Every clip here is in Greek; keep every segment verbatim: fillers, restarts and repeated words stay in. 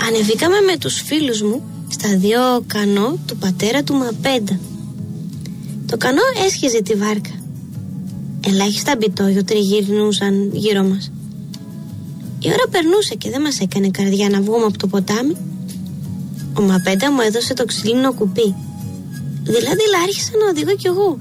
Ανεβήκαμε με τους φίλους μου στα δύο κανό του πατέρα του Μαπέντα. Το κανό έσχιζε τη βάρκα. Ελάχιστα μπιτόγιο τριγυρνούσαν γύρω μας. Η ώρα περνούσε και δεν μας έκανε καρδιά να βγούμε από το ποτάμι. Ο Μαπέντα μου έδωσε το ξύλινο κουπί. Δηλαδή άρχισα να οδηγώ κι εγώ.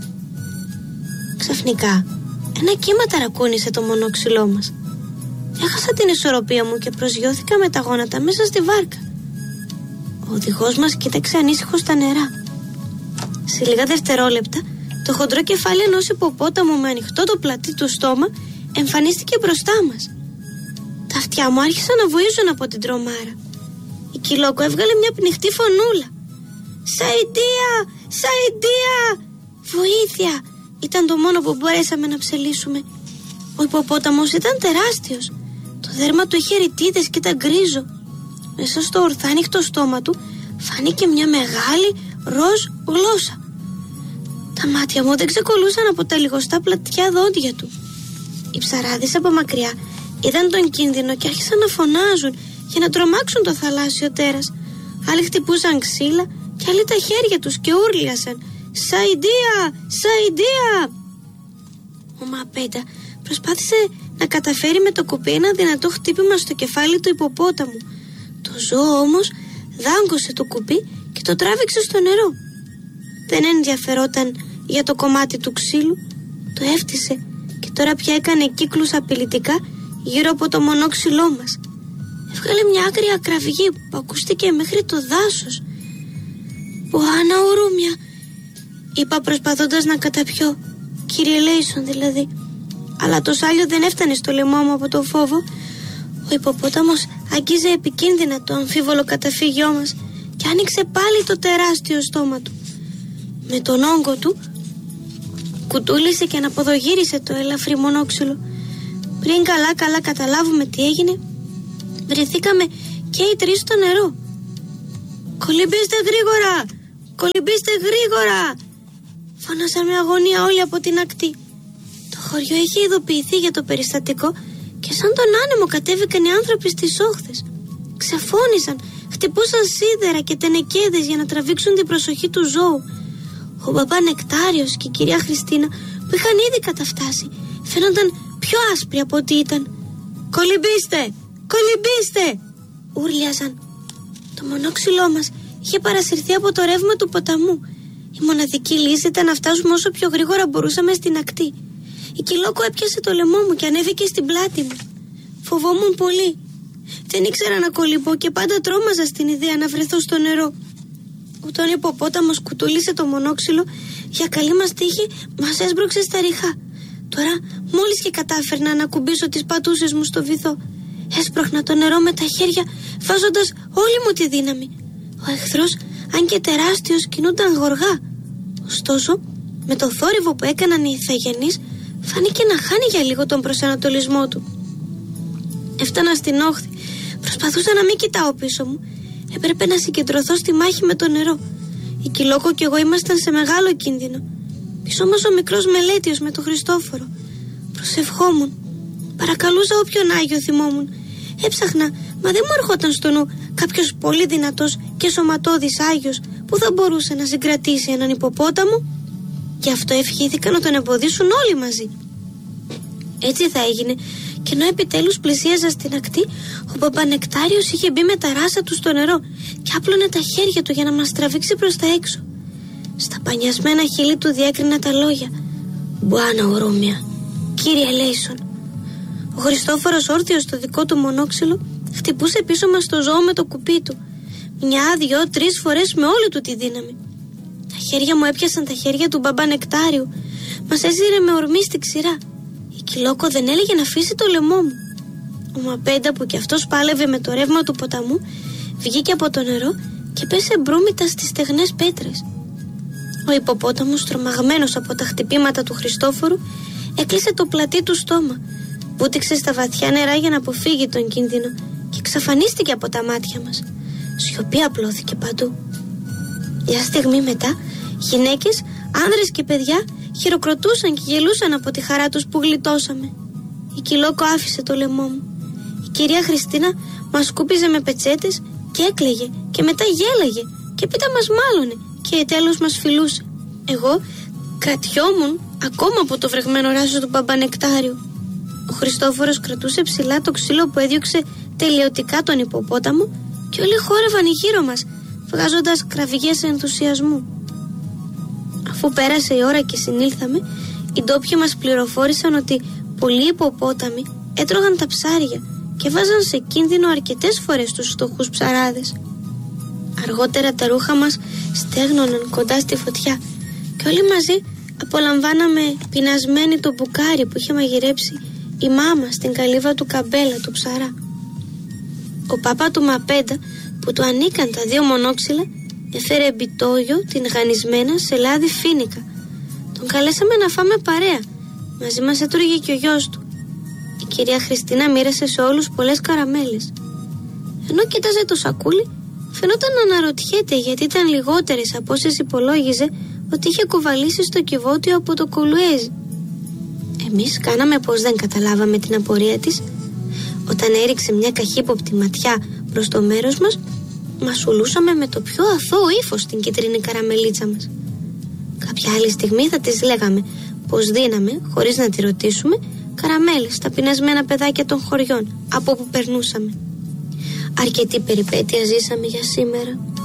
Ξαφνικά ένα κύμα ταρακούνησε το μονόξυλό μας. Έχασα την ισορροπία μου και προσγειώθηκα με τα γόνατα μέσα στη βάρκα. Ο οδηγός μας κοίταξε ανήσυχο στα νερά. Σε λίγα δευτερόλεπτα το χοντρό κεφάλι ενός υποπόταμου με ανοιχτό το πλατή του στόμα εμφανίστηκε μπροστά μας. Τα αυτιά μου άρχισαν να βουίζουν από την τρομάρα. Η Κιλόκο έβγαλε μια πνιχτή φωνούλα. «Σαϊντία! Σαϊντία! Βοήθεια!» Ήταν το μόνο που μπορέσαμε να ψελίσουμε. Ο υποπόταμος ήταν τεράστιος. Το δέρμα του είχε ρητίδες και ήταν γκρίζο. Μέσα στο ορθάνυχτο στόμα του φάνηκε μια μεγάλη ροζ γλώσσα. Τα μάτια μου δεν ξεκολλούσαν από τα λιγοστά πλατιά δόντια του. Οι ψαράδες από μακριά είδαν τον κίνδυνο και άρχισαν να φωνάζουν για να τρομάξουν το θαλάσσιο τέρας. Άλλοι χτυπούσαν ξύλα και άλλοι τα χέρια τους και ούρλιασαν «Σαϊντία! Σαϊντία!». Ο Μαπέντα προσπάθησε να καταφέρει με το κουπί ένα δυνατό χτύπημα στο κεφάλι του υποπόταμου. Το ζώο όμως δάγκωσε το κουπί και το τράβηξε στο νερό. Δεν ενδιαφερόταν για το κομμάτι του ξύλου. Το έφτισε και τώρα πια έκανε κύκλους απειλητικά γύρω από το μονόξυλό μας. Έβγαλε μια άκρια κραυγή που ακούστηκε μέχρι το δάσος. «Μποάνα ουρούμια», είπα προσπαθώντας να καταπιώ. «Κύριε Λέισον δηλαδή». Αλλά το σάλιο δεν έφτανε στο λαιμό μου από το φόβο. Ο υποπόταμος αγγίζε επικίνδυνα το αμφίβολο καταφύγιό μας και άνοιξε πάλι το τεράστιο στόμα του. Με τον όγκο του κουτούλησε και αναποδογύρισε το ελαφρύ μονόξυλο. Πριν καλά καλά καταλάβουμε τι έγινε, βρεθήκαμε και οι τρεις στο νερό. «Κολυμπήστε γρήγορα! Κολυμπήστε γρήγορα!» φώνασαν με αγωνία όλοι από την ακτή. Το χωριό είχε ειδοποιηθεί για το περιστατικό και σαν τον άνεμο κατέβηκαν οι άνθρωποι στις όχθες. Ξεφώνησαν, χτυπούσαν σίδερα και τενεκέδες για να τραβήξουν την προσοχή του ζώου. Ο μπαμπά Νεκτάριος και η κυρία Χριστίνα, που είχαν ήδη καταφτάσει, φαίνονταν πιο άσπροι από ό,τι ήταν. «Κολυμπήστε! Κολυμπήστε!» ούρλιαζαν. Το μονόξυλό μας είχε παρασυρθεί από το ρεύμα του ποταμού. Η μοναδική λύση ήταν να φτάσουμε όσο πιο γρήγορα μπορούσαμε στην ακτή. Η Κιλόκο έπιασε το λαιμό μου και ανέβηκε στην πλάτη μου. Φοβόμουν πολύ. Δεν ήξερα να κολυμπώ και πάντα τρόμαζα στην ιδέα να βρεθώ στο νερό. Όταν ο υποπόταμος κουτούλησε το μονόξυλο, για καλή μας τύχη μας έσπρωξε στα ριχά. Τώρα μόλις και κατάφερνα να κουμπίσω τις πατούσες μου στο βυθό. Έσπρωχνα το νερό με τα χέρια, βάζοντας όλη μου τη δύναμη. Ο εχθρός, αν και τεράστιος, κινούνταν γοργά. Ωστόσο, με το θόρυβο που έκαναν οι ηθαγενείς, φάνηκε να χάνει για λίγο τον προσανατολισμό του. Έφτανα στην όχθη. Προσπαθούσα να μην κοιτάω πίσω μου. Έπρεπε να συγκεντρωθώ στη μάχη με το νερό. Η Κιλόκο και εγώ ήμασταν σε μεγάλο κίνδυνο. Πίσω μας ο μικρός Μελέτιος με τον Χριστόφορο. Προσευχόμουν. Παρακαλούσα όποιον Άγιο θυμόμουν. Έψαχνα, μα δεν μου ερχόταν στο νου κάποιος πολύ δυνατός και σωματώδης Άγιος που θα μπορούσε να συγκρατήσει έναν υποπόταμο. Γι' αυτό ευχήθηκα να τον εμποδίσουν όλοι μαζί. Έτσι θα έγινε, και ενώ επιτέλους πλησίαζα στην ακτή, ο Παπανεκτάριος είχε μπει με τα ράσα του στο νερό και άπλωνε τα χέρια του για να μας τραβήξει προς τα έξω. Στα πανιασμένα χείλη του διέκρινα τα λόγια «Μποάνα ουρούμια, κύριε Λέισον». Ο Χριστόφορος, όρθιος στο δικό του μονόξυλο, χτυπούσε πίσω μας το ζώο με το κουπί του. Μια, δυο, τρεις φορές με όλη του τη δύναμη. Τα χέρια μου έπιασαν τα χέρια του μπαμπά Νεκτάριου. Μας έζηρε με ορμή στη ξηρά. Η Κιλόκο δεν έλεγε να αφήσει το λαιμό μου. Ο Μαπέντα, που κι αυτός πάλευε με το ρεύμα του ποταμού, βγήκε από το νερό και πέσε μπρούμητα στις στεγνές πέτρες. Ο υποπόταμος, τρομαγμένος από τα χτυπήματα του Χριστόφορου, έκλεισε το πλατή του στόμα, βούτυξε στα βαθιά νερά για να αποφύγει τον κίνδυνο και εξαφανίστηκε από τα μάτια μας. Σιωπή απλώθηκε παντού. Μια στιγμή μετά, γυναίκες, άνδρες και παιδιά χειροκροτούσαν και γελούσαν από τη χαρά τους που γλιτώσαμε. Η Κιλόκο άφησε το λαιμό μου. Η κυρία Χριστίνα μας σκούπιζε με πετσέτες και έκλαιγε και μετά γέλαγε και πίτα μας μάλωνε και τέλος μας φιλούσε. Εγώ κρατιόμουν ακόμα από το βρεγμένο ράσο του μπαμπανεκτάριου. Ο Χριστόφορος κρατούσε ψηλά το ξύλο που έδιωξε τελειωτικά τον υποπόταμο και όλοι χόρευαν γύρω μας, βγάζοντας κραυγές ενθουσιασμού. Αφού πέρασε η ώρα και συνήλθαμε, οι ντόπιοι μας πληροφόρησαν ότι πολλοί υποπόταμοι έτρωγαν τα ψάρια και βάζαν σε κίνδυνο αρκετές φορές τους φτωχούς ψαράδες. Αργότερα τα ρούχα μας στέγνωναν κοντά στη φωτιά και όλοι μαζί απολαμβάναμε πεινασμένοι το μπουκάρι που είχε μαγειρέψει η μάμα στην καλύβα του Καμπέλα, του ψαρά. Ο πάπα του Μαπέντα, που του ανήκαν τα δύο μονόξυλα, έφερε μπιτόγιο την γανισμένα σε λάδι φίνικα. Τον καλέσαμε να φάμε παρέα. Μαζί μας έτρωγε και ο γιος του. Η κυρία Χριστίνα μοίρασε σε όλους πολλές καραμέλες. Ενώ κοίταζε το σακούλι, φαινόταν να αναρωτιέται γιατί ήταν λιγότερες από όσες υπολόγιζε ότι είχε κουβαλήσει στο κυβότιο από το Κολουέζι. Εμείς κάναμε πως δεν καταλάβαμε την απορία της. Όταν έριξε μια καχύποπτη ματιά προς το μέρος μας, μασουλούσαμε με το πιο αθώο ύφος την κίτρινη καραμελίτσα μας. Κάποια άλλη στιγμή θα της λέγαμε πως δίναμε, χωρίς να τη ρωτήσουμε, καραμέλες στα πεινασμένα παιδάκια των χωριών από όπου περνούσαμε. Αρκετή περιπέτεια ζήσαμε για σήμερα.